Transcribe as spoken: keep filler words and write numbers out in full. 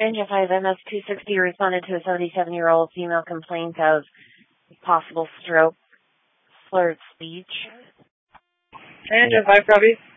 Angel five M S two sixty responded to a seventy-seven-year-old female complaint of possible stroke, slurred speech. Angel five, copy.